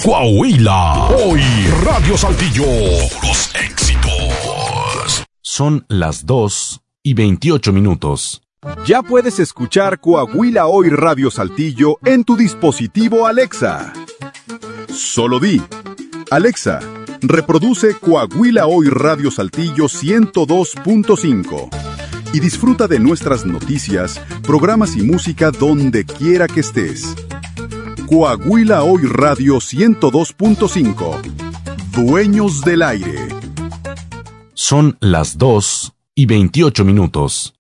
Coahuila. Hoy Radio Saltillo. Los éxitos. Son las 2:28. Ya puedes escuchar Coahuila Hoy Radio Saltillo en tu dispositivo Alexa. Solo di: Alexa, reproduce Coahuila Hoy Radio Saltillo 102.5 y disfruta de nuestras noticias, programas y música donde quiera que estés. Coahuila Hoy Radio 102.5. Dueños del aire. Son las 2:28.